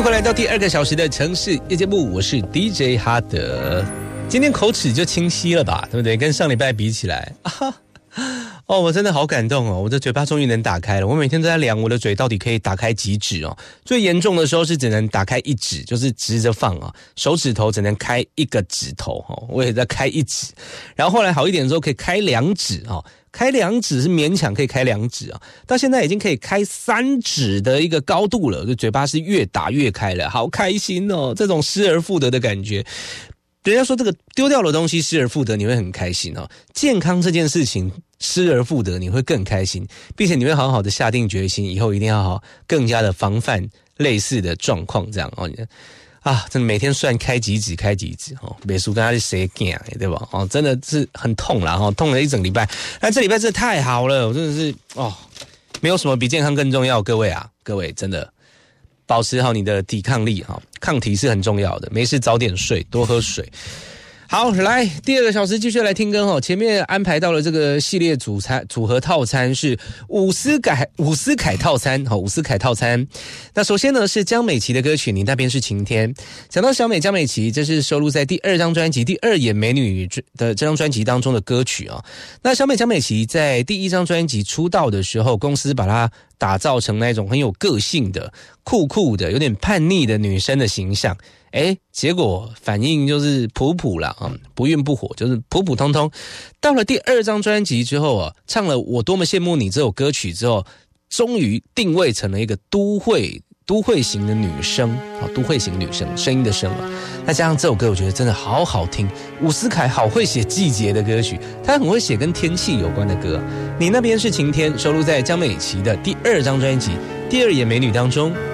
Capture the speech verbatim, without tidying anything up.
回来到第二个小时的城市夜节目，我是 D J 哈德。今天口齿就清晰了吧，对不对？跟上礼拜比起来啊，哦，我真的好感动哦！我的嘴巴终于能打开了。我每天都在量我的嘴到底可以打开几指哦。最严重的时候是只能打开一指，就是直着放啊，手指头只能开一个指头哦。我也在开一指，然后后来好一点的时候可以开两指哦。开两指是勉强可以开两指啊，到现在已经可以开三指的一个高度了，就嘴巴是越打越开了，好开心哦！这种失而复得的感觉。人家说这个丢掉的东西失而复得，你会很开心哦。健康这件事情失而复得，你会更开心，并且你会好好的下定决心，以后一定要好更加的防范类似的状况，这样哦。啊，真的每天算开几指开几指哦，别输跟他是谁干对吧？哦，真的是很痛啦哈、哦，痛了一整礼拜。但这礼拜真的太好了，我真的是哦，没有什么比健康更重要，各位啊，各位真的保持好你的抵抗力哈、哦，抗体是很重要的。没事早点睡，多喝水。好，来第二个小时继续来听歌哦。前面安排到了这个系列组餐组合套餐是伍思凯伍思凯套餐，好，伍思凯套餐。那首先呢是江美琪的歌曲《你那边是晴天》。讲到小美江美琪，这是收录在第二张专辑《第二眼美女》的这张专辑当中的歌曲啊、哦。那小美江美琪在第一张专辑出道的时候，公司把她打造成那种很有个性的、酷酷的、有点叛逆的女生的形象。诶，结果反应就是普普啦啊，不愠不火，就是普普通通。到了第二张专辑之后啊，唱了《我多么羡慕你》这首歌曲之后，终于定位成了一个都会都会型的女生啊，都会型女生，声音的声啊。那加上这首歌，我觉得真的好好听。伍思凯好会写季节的歌曲，他很会写跟天气有关的歌。你那边是晴天，收录在江美琪的第二张专辑《第二眼美女》当中。